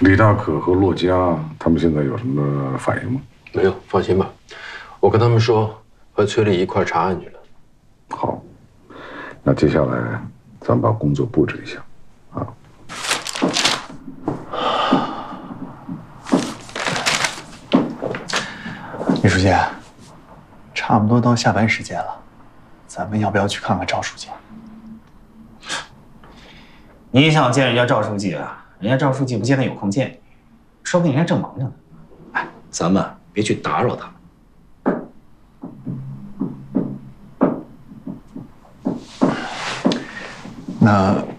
李大可和骆家他们现在有什么反应吗？ 没有，放心吧，我跟他们说，和崔丽一块查案去了。 好，那接下来咱们把工作布置一下，啊。 李书记，差不多到下班时间了，咱们要不要去看看赵书记？ 你想见人家赵书记啊？人家赵书记不见得有空见你，说不定人家正忙着呢。哎，咱们别去打扰他。 那